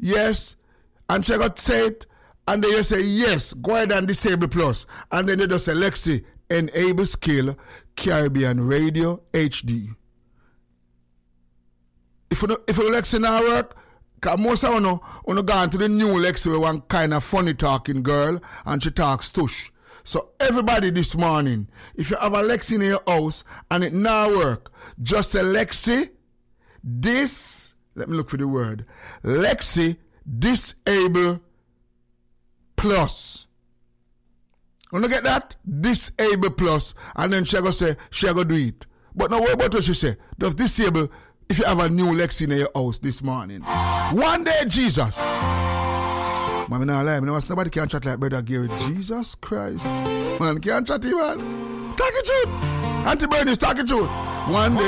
yes, and she got say it, and then you say yes, go ahead and disable plus, and then you just say Lexi, enable skill, Caribbean Radio HD. If you Lexi now work, because most of you gone to the new Lexi with one kind of funny talking girl, and she talks tush. So everybody this morning, if you have a Lexi in your house and it now work, just say Lexi, let me look for the word, Lexi disable plus. You know get that? Disable plus, and then she go say, she go do it. But now what about what she say? Just disable if you have a new Lexi in your house this morning. One day, Jesus. Man, I lie. Nobody can chat like Brother Gary. Jesus Christ. Man, can't chat him, man. Talk it truth. Auntie Bernice, talk it truth. One day.